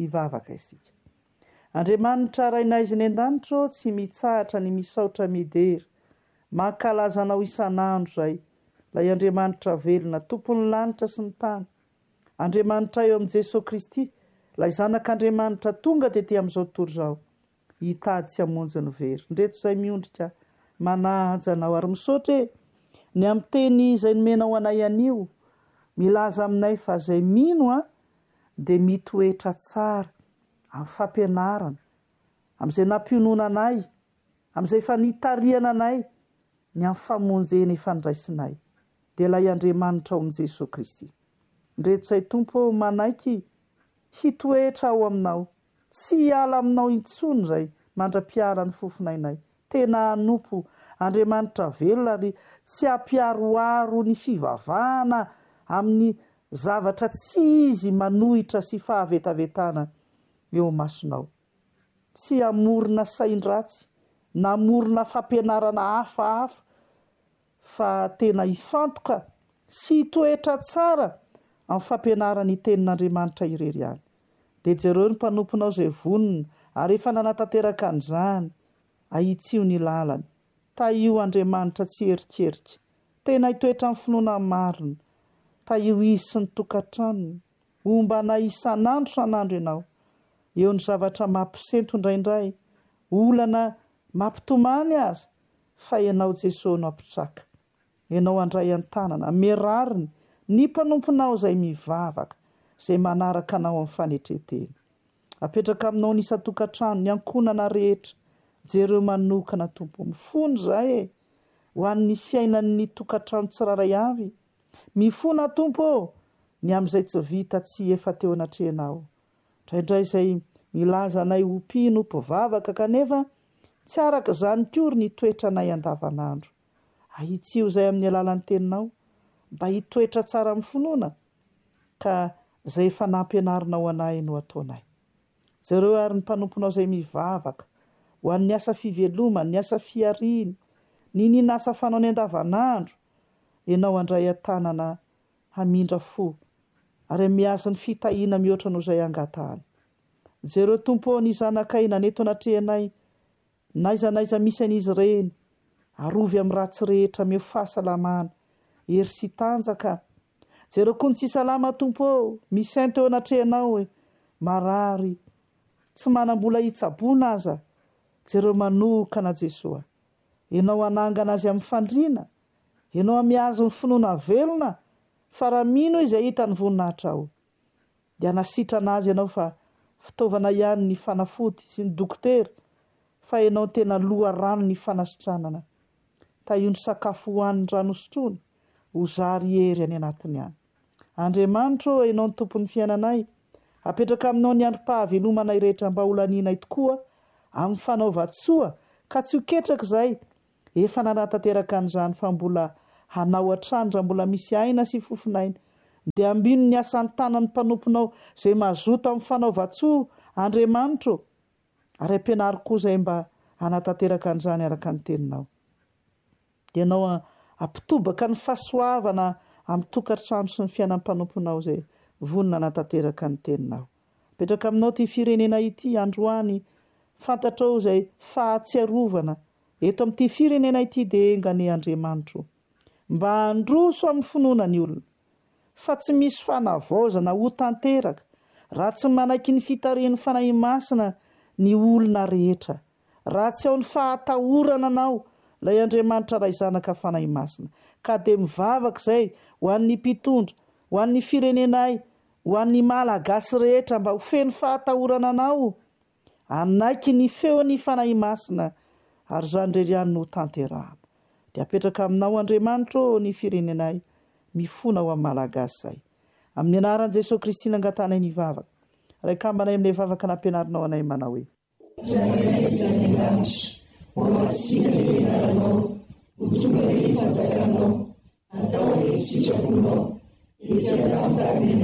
mivavaka isika. Andriamanitra rainaizy ny an-danitra tsy mitsahatra ny misaotra midery, mankalaza anao isan'andro zay, ilay Andriamanitra velona, tompon'ny lanitra sy ny tany. Andriamanitra eo amin'i Jesosy Kristy, ilay zanak'Andriamanitra tonga tetỳ amin'izao tontolo izao, hitady tsy hamonjy ny very. Ndreto izay miondrika manaja anao ary misaotra ny amin'ny teny izay nomenao anay anio, milaza aminay fa izay mino dia mitoetra tsara amin'ny fampianarana, amin'izay nampionoana anay, amin'izay efa nitariana anay ny amin'ny famonjena ifandraisinay. Dia ilay Andriamanitra ao amin'i Jesosy Kristy. Ndreto izay Tompo manaiky hitoetra ao aminao, tsy hiala aminao intsony izay mandra-piara ny fofonainay. Tena hanompo Andriamanitra velona ary tsy hampiaroaro ny fivavahana amin'ny zavatra tsy izy manohitra sy fahavetavetana eo masonao. Tsy hamorona sain-dratsy, namorona fampianarana hafahafa, fa tena hifantoka sy hitoetra tsara amin'ny fampianarana ny tenin'Andriamanitra irery ihany. Dia jereo ny mpanomponao izay vonona ary efa nanatanteraka an'izany, ahitsio ny lalany. Taio Andriamanitra tsy eritreritra, tena hitoetra amin'ny finoana marina. Taio izy sy ny tokantranony, ombanay isan'andro san'andro ianao. Eo ny zavatra mampisento indraindray, olana mampitomany aza, fa ianao Jesosy no ampitraka. Ianao andray an-tanana, merariny ny mpanomponao izay mivavaka, izay manaraka anao amin'ny fanetreteny. Apetraka aminao ny isan-tokantrano, ny ankonana rehetra, jereo manokana Tompo. Mifono izay ho an'ny fiainan'ny tokantrano tsiraray avy. Mifona Tompo ny amin'izay tsy vita tsy efa teo anatrehanao. Indraindray izay milaza anay ho mpino mpivavaka kanefa tsy araka izany kory ny toetra anay andavanandro. Ahitsio izay amin'ny alalan'ny teninao, mba hitoetra tsara amin'ny finoana, ka izay efa nampianarinao anay no ataonay. Jereo ary ny mpanomponao izay mivavaka ho an'ny asa fivelomany, ny asa fiariany, ny ninasa fanao ny andavanandro, ianao andray an-tanana hamindra fo ary miazo ny fitahiana mihoatra noho izay angatahany. Jereo Tompo ny zanakay naneto anatrehanay, naizanaiza misy an'izy ireny, arovy amin'ny ratsy rehetra meo fahasalamana, hery sy tanjaka. Jereo koa ny tsy salama Tompo, misainto eo anatrehanao, marary, tsy manam-bola hitsaboana aza. Jereo manokana Jesosy, ianao anangana azy amin'ny fandriana, ianao miazo ny finoana velona, fa raha mino izay hita ny voninahitra ao, dia nasitrana azy ianao fa fitaovana ihany ny fanafody sy ny dokotera, fa ianao tena loha rano ny fanasitranana. Taio ny sakafo hoan'ny rano sotroina, ho zary hery any anatiny any. Andriamanitra, ianao ny tompon'ny fiainanay, apetraka aminao ny androm-pahavelomanay rehetra mba ho lanianay tokoa amin'ny fanaovan-tsoa, ka tsy ho ketraka izay efa nanatanteraka an'izany fa mbola hanao hatrany raha mbola misy aina sy fofonaina. Dia ambino ny asan'ny tanan'ny mpanomponao izay mazoto amin'ny fanaovan-tsoa Andriamanitra, ary ampianary koa izay mba hanatanteraka an'izany araka ny teninao. Dia ianao ampitobaka ny fahasoavana amin'ny tokantrano sy ny fiainan'ny mpanomponao izay vonona hanatanteraka ny teninao. Apetraka aminao ty firenena ity androany, fantatrao izay fahatsiarovana eto amin'ity firenena ity dia engane Andriamanitra, mba handroso amin'ny finoana ny olona, fa tsy misy fanavaozana ho tanteraka raha tsy manaiky ny fitarian'ny fanahy masina ny olona rehetra, raha tsy ao ny fahatahorana anao ilay Andriamanitra ray zanaka fanahy masina. Ka dia mivavaka izay ho an'ny mpitondra, ho an'ny firenenay, ho an'ny malagasy rehetra mba ho feno fahatahorana anao, anaiky ny feon'ny fanahy masina, ary izany indreny no tanterahana. Dia apetraka aminao Andriamanitra ny firenenay, mifona ho amin'ny malagasy izay. Amin'ny anaran'i Jesosy Kristy nangatanay ny vavaka, ray kambanay amin'ilay vavaka nampianarinao anay manao hoe: Tonga ny fanjakanao, atao ny sitraponao,